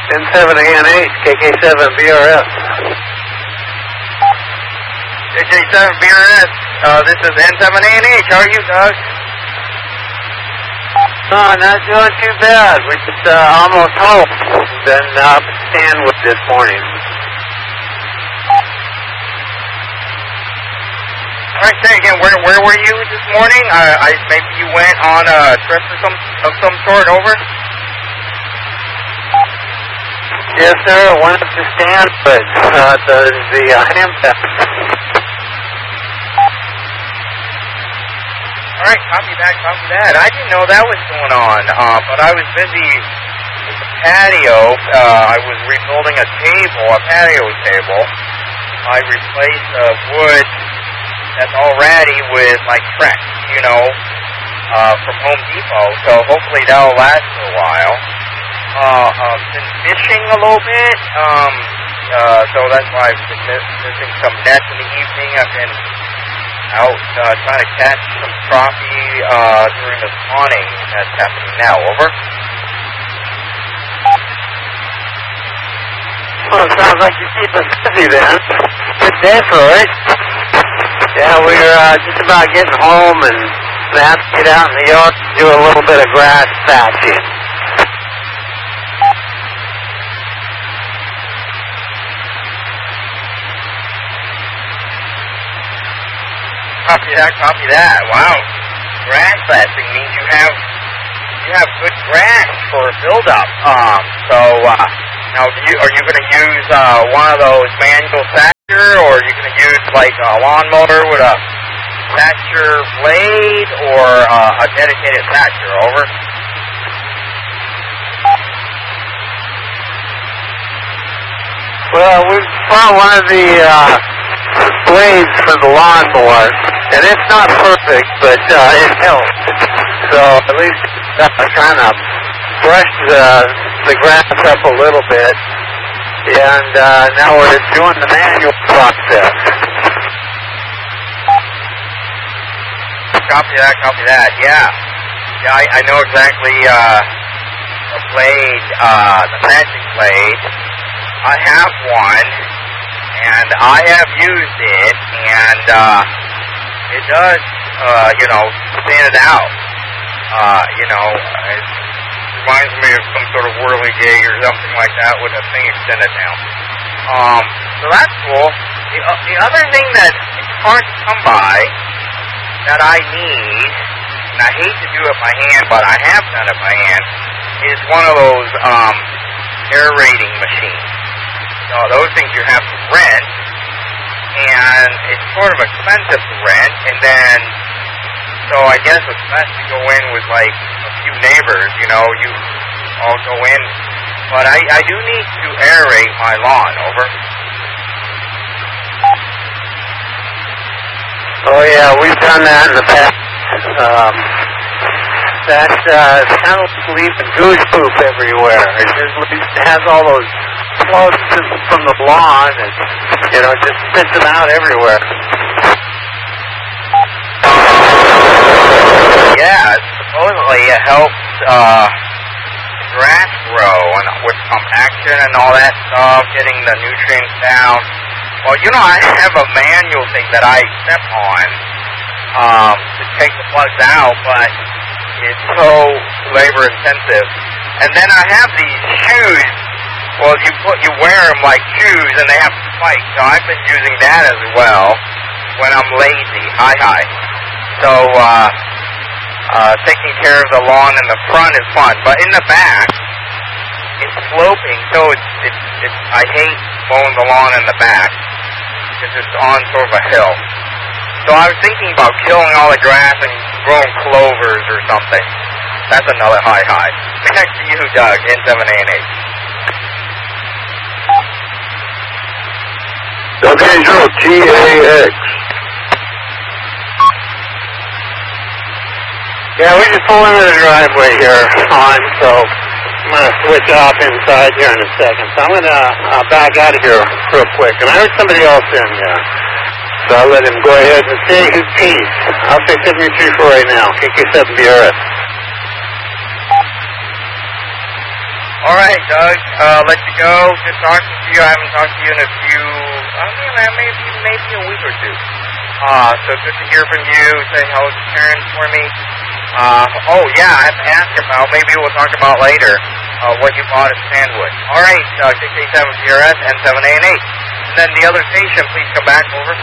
N7ANH, KK7BRS. KK7BRS, this is N7ANH. How are you, Doug? Not doing too bad. We're just almost home. Been up at Stanwood this morning. All right, say again, where were you this morning? Maybe you went on a trip of some sort, over? Yes, sir. I went up to Stanwood, the Hampton. All right, copy that. I didn't know that was going on, but I was busy with the patio. I was rebuilding a patio table. I replaced wood that's already with, like, Trex, from Home Depot, so hopefully that'll last for a while. Been fishing a little bit, so that's why I've been missing some nets in the evening. I've been out trying to catch some crappie during the spawning that's happening now. Over. Well, it sounds like you keep us busy then. Good day for it. Yeah, we're just about getting home and have to get out in the yard and do a little bit of grass patching. Copy that. Wow. Grass patching means you have good grass for build-up. Now, are you going to use one of those manual thatcher, or are you going to use like a lawnmower with a thatcher blade, or a dedicated thatcher? Over. Well, we found one of the blades for the lawnmower, and it's not perfect, but it helps. So at least trying to brush the grass up a little bit, and now we're doing the manual process. Copy that. Yeah, I know exactly the blade, the patching blade. I have one, and I have used it, and it does, thin it out. It reminds me of some sort of whirligig or something like that with a thing extended down. So that's cool. The other thing that it's hard to come by that I need, and I hate to do it by hand, but I have done it by hand, is one of those aerating machines. So those things you have to rent, and it's sort of expensive to rent, and then, so I guess it's best to go in with like a few neighbors, you all go in, but I do need to aerate my lawn. Over. Oh yeah, we've done that in the past. That kind of leaving goose poop everywhere. It has all those plugs from the lawn, and just spits them out everywhere. Yeah, supposedly it helps grass grow and with compaction and all that stuff, getting the nutrients down. Well, I have a manual thing that I step on to take the plugs out, but it's so labor intensive. And then I have these shoes. Well, you wear them like shoes, and they have spikes. So I've been using that as well when I'm lazy. Hi. So taking care of the lawn in the front is fun, but in the back it's sloping. So it's I hate mowing the lawn in the back because it's on sort of a hill. So I was thinking about killing all the grass and growing clovers or something. That's another hi. Back to you, Doug, N7ANH. Doug Angel, TAX. Yeah, we just pulled into the driveway here so I'm going to switch off inside here in a second. So I'm going to back out of here real quick. And I heard somebody else in there. So I'll let him go ahead and say his piece. I'll say 73 for right now, KK7BRS. All right, Doug. Let you go. Good talking to you. I haven't talked to you in a few, maybe a week or two. So good to hear from you. Say hello to Karen for me. Oh, yeah, I have to ask about, maybe we'll talk about later, what you bought at Sandwood. All right, 687-PRS and 7A and 8. And then the other station, please come back over.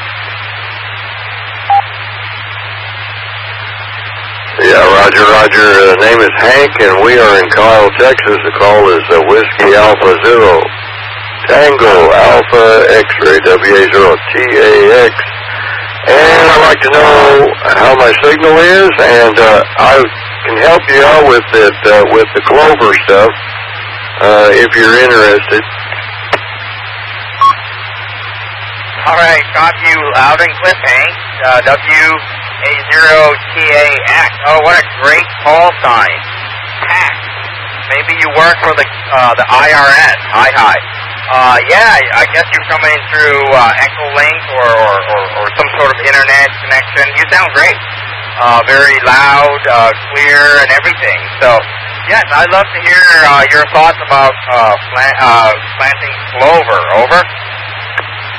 Yeah, Roger, Roger. The name is Hank, and we are in Kyle, Texas. The call is Whiskey Alpha Zero Tango Alpha X-Ray WA0TAX. And I'd like to know how my signal is, and I can help you out with it with the Clover stuff if you're interested. All right, got you loud and clear, Hank. WA0TAX. Oh, what a great call sign. Tax. Maybe you work for the IRS. Hi. Yeah, I guess you're coming through Echolink or some sort of internet connection. You sound great. Very loud, clear, and everything. So, yes, I'd love to hear your thoughts about planting clover. Over.